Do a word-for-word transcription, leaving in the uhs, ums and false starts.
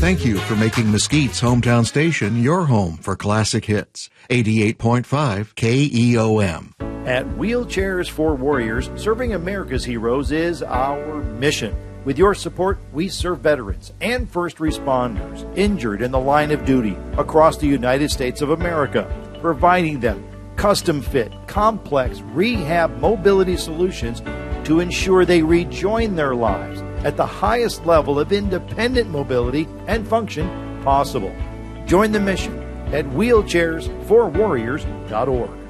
Thank you for making Mesquite's hometown station your home for classic hits. eighty-eight point five K E O M. At Wheelchairs for Warriors, serving America's heroes is our mission. With your support, we serve veterans and first responders injured in the line of duty across the United States of America, providing them custom-fit, complex rehab mobility solutions to ensure they rejoin their lives at the highest level of independent mobility and function possible. Join the mission at wheelchairs for warriors dot org.